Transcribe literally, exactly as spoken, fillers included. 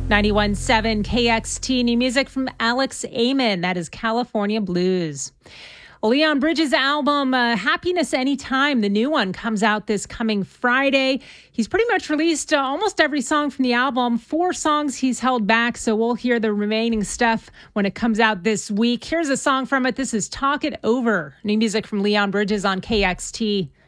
ninety-one point seven K X T, new music from Alex Amon. That is California Blues. Leon Bridges' album, uh, Happiness Anytime, the new one, comes out this coming Friday. He's pretty much released uh, almost every song from the album. Four songs he's held back, so we'll hear the remaining stuff when it comes out this week. Here's a song from it. This is Talk It Over. New music from Leon Bridges on K X T.